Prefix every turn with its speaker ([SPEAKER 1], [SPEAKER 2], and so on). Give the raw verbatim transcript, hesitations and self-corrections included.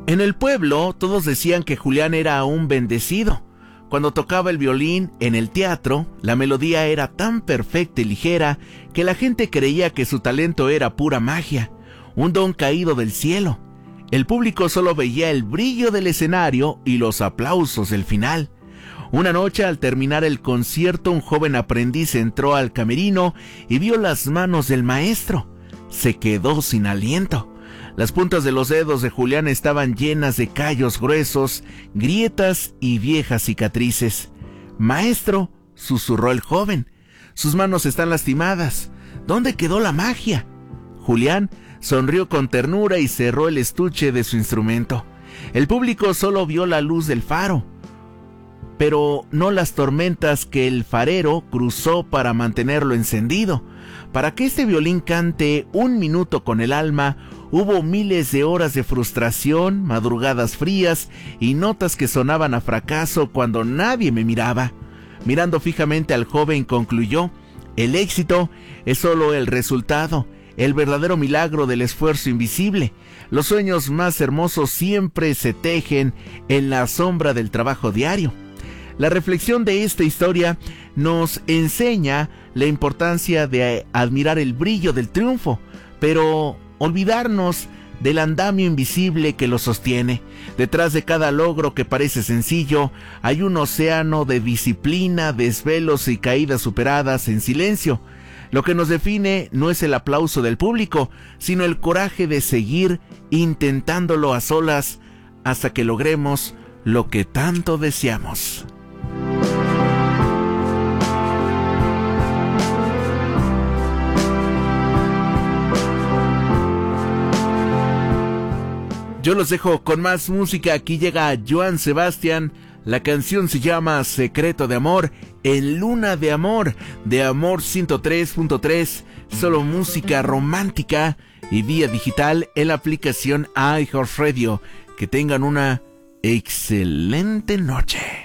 [SPEAKER 1] En el pueblo todos decían que Julián era un bendecido. Cuando tocaba el violín en el teatro, la melodía era tan perfecta y ligera que la gente creía que su talento era pura magia, un don caído del cielo. El público solo veía el brillo del escenario y los aplausos del final. Una noche, al terminar el concierto, un joven aprendiz entró al camerino y vio las manos del maestro. Se quedó sin aliento. Las puntas de los dedos de Julián estaban llenas de callos gruesos, grietas y viejas cicatrices. «Maestro», susurró el joven, «sus manos están lastimadas. ¿Dónde quedó la magia?» Julián sonrió con ternura y cerró el estuche de su instrumento. El público solo vio la luz del faro, pero no las tormentas que el farero cruzó para mantenerlo encendido. Para que este violín cante un minuto con el alma, hubo miles de horas de frustración, madrugadas frías y notas que sonaban a fracaso cuando nadie me miraba. Mirando fijamente al joven, concluyó: el éxito es solo el resultado, el verdadero milagro del esfuerzo invisible. Los sueños más hermosos siempre se tejen en la sombra del trabajo diario. La reflexión de esta historia nos enseña la importancia de admirar el brillo del triunfo, pero olvidarnos del andamio invisible que lo sostiene. Detrás de cada logro que parece sencillo, hay un océano de disciplina, desvelos y caídas superadas en silencio. Lo que nos define no es el aplauso del público, sino el coraje de seguir intentándolo a solas hasta que logremos lo que tanto deseamos. Yo los dejo con más música. Aquí llega Joan Sebastián. La canción se llama Secreto de Amor, en Luna de Amor, de Amor ciento tres punto tres. Solo música romántica y vía digital en la aplicación iHeartRadio. Que tengan una excelente noche.